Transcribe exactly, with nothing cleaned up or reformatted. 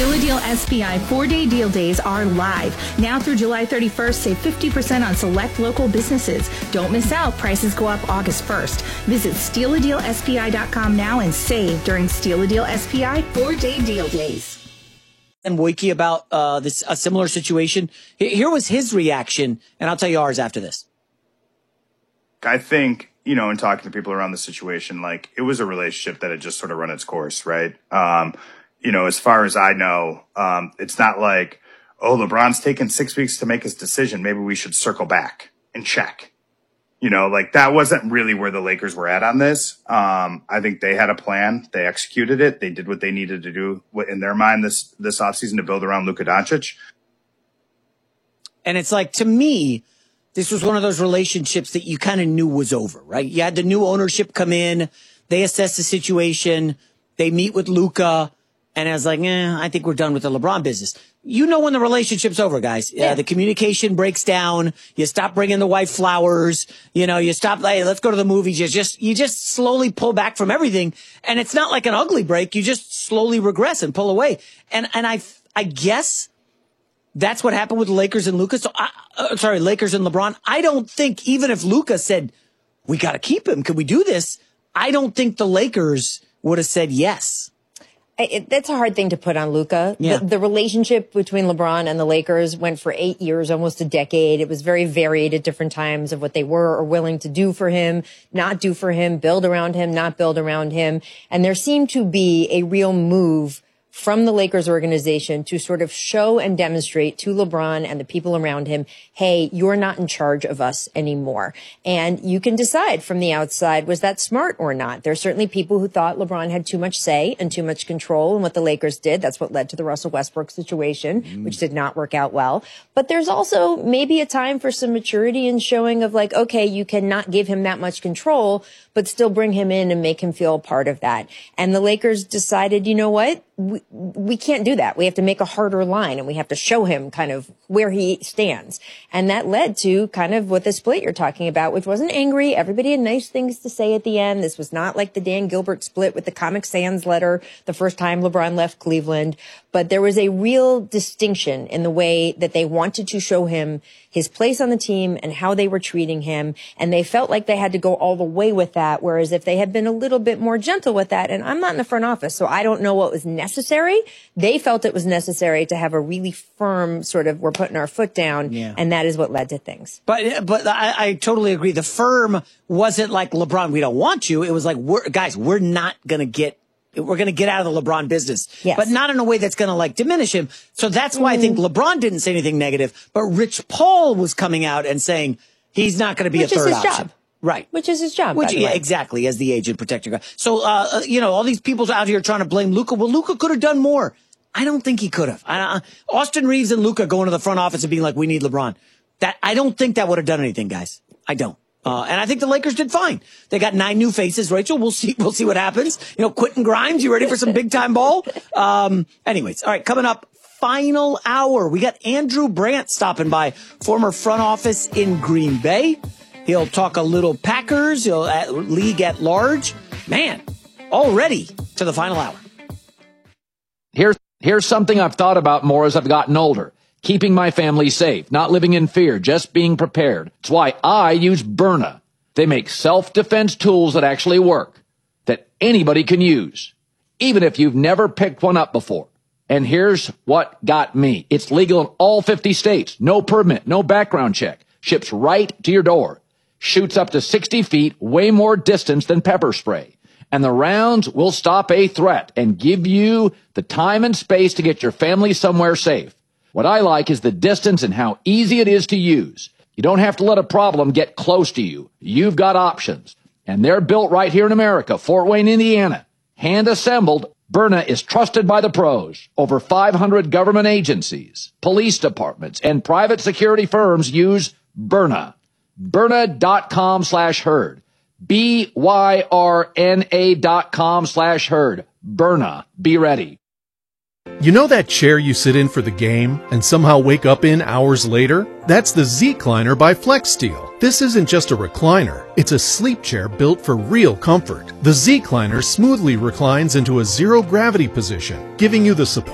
Steal a Deal S B I four-day deal days are live. Now through July thirty-first, save fifty percent on select local businesses. Don't miss out. Prices go up August first. Visit steal a deal s p i dot com now and save during Steal a Deal S P I four-day deal days. And Wojcicki about uh, this a similar situation. Here was his reaction, and I'll tell you ours after this. I think, you know, in talking to people around the situation, like, it was a relationship that had just sort of run its course, right? Um, you know, as far as I know, um, it's not like, oh, LeBron's taken six weeks to make his decision. Maybe we should circle back and check. You know, like, that wasn't really where the Lakers were at on this. Um, I think they had a plan. They executed it. They did what they needed to do in their mind this, this offseason to build around Luka Doncic. And it's like, to me, this was one of those relationships that you kind of knew was over, right? You had the new ownership come in. They assess the situation. They meet with Luka. And I was like, eh, I think we're done with the LeBron business. You know when the relationship's over, guys. Yeah. Uh, the communication breaks down. You stop bringing the wife flowers. You know, you stop, hey, let's go to the movies. You just, you just slowly pull back from everything. And it's not like an ugly break. You just slowly regress and pull away. And, and I, I guess that's what happened with the Lakers and Luka. So, I, uh, sorry, Lakers and LeBron. I don't think, even if Luka said, we got to keep him, can we do this? I don't think the Lakers would have said yes. It, that's a hard thing to put on Luka. Yeah. The, the relationship between LeBron and the Lakers went for eight years, almost a decade. It was very varied at different times of what they were or willing to do for him, not do for him, build around him, not build around him. And there seemed to be a real move from the Lakers organization to sort of show and demonstrate to LeBron and the people around him, hey, you're not in charge of us anymore. And you can decide from the outside, was that smart or not? There are certainly people who thought LeBron had too much say and too much control in what the Lakers did. That's what led to the Russell Westbrook situation, mm. which did not work out well. But there's also maybe a time for some maturity and showing of like, okay, you cannot give him that much control, but still bring him in and make him feel part of that. And the Lakers decided, you know what? We, we can't do that. We have to make a harder line and we have to show him kind of where he stands. And that led to kind of what the split you're talking about, which wasn't angry. Everybody had nice things to say at the end. This was not like the Dan Gilbert split with the Comic Sans letter the first time LeBron left Cleveland. But there was a real distinction in the way that they wanted to show him his place on the team and how they were treating him. And they felt like they had to go all the way with that. Whereas if they had been a little bit more gentle with that, and I'm not in the front office, so I don't know what was necessary. They felt it was necessary to have a really firm sort of, we're putting our foot down. Yeah. And that is what led to things. But, but I, I totally agree. The firm wasn't like, LeBron, we don't want you. It was like, we're, guys, we're not going to get We're going to get out of the LeBron business, yes. but not in a way that's going to like diminish him. So that's why mm. I think LeBron didn't say anything negative, but Rich Paul was coming out and saying he's not going to be Which a third is his option. Job. Right. Which is his job. Which, by the yeah, way. exactly, as the agent protector guy. So, uh, you know, all these people's out here trying to blame Luka. Well, Luka could have done more. I don't think he could have. Uh, Austin Reeves and Luka going to the front office and being like, we need LeBron. That, I don't think that would have done anything, guys. I don't. Uh, and I think the Lakers did fine. They got nine new faces, Rachel. We'll see, we'll see what happens. You know, Quentin Grimes, you ready for some big time ball? Um, anyways, all right, coming up, final hour. We got Andrew Brandt stopping by, former front office in Green Bay. He'll talk a little Packers, he'll at league at large. Man, already to the final hour. Here's, here's something I've thought about more as I've gotten older. Keeping my family safe, not living in fear, just being prepared. It's why I use Byrna. They make self-defense tools that actually work, that anybody can use, even if you've never picked one up before. And here's what got me. It's legal in all fifty states. No permit, no background check. Ships right to your door. Shoots up to sixty feet, way more distance than pepper spray. And the rounds will stop a threat and give you the time and space to get your family somewhere safe. What I like is the distance and how easy it is to use. You don't have to let a problem get close to you. You've got options. And they're built right here in America, Fort Wayne, Indiana. Hand assembled, Byrna is trusted by the pros. Over five hundred government agencies, police departments, and private security firms use Byrna. Byrna.com slash herd. B Y R N A dot com slash herd. Byrna. Be ready. You know that chair you sit in for the game and somehow wake up in hours later? That's the Z-Cliner by FlexSteel. This isn't just a recliner. It's a sleep chair built for real comfort. The Z-Cliner smoothly reclines into a zero-gravity position, giving you the support